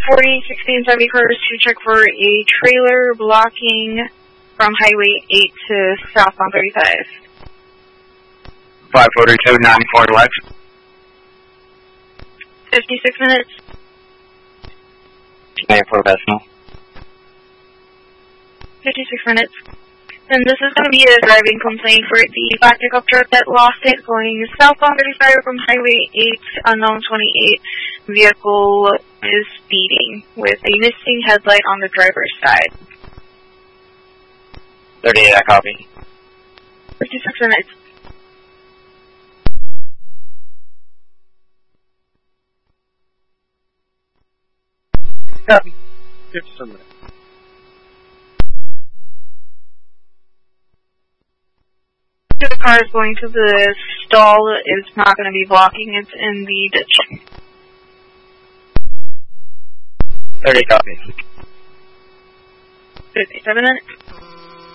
540, 1670 cars to check for a trailer blocking from Highway 8 to southbound 35. 542, 94 Lex. 56 minutes. 94 decimal. 56 minutes. And this is going to be a driving complaint for the black pickup truck that lost it going southbound 35 from Highway 8, unknown 28. Vehicle is speeding with a missing headlight on the driver's side. 38, I copy. 56 minutes. Copy. 57 minutes. The car is going to the stall. It's not going to be blocking. It's in the ditch. 30, copy. 57 minutes.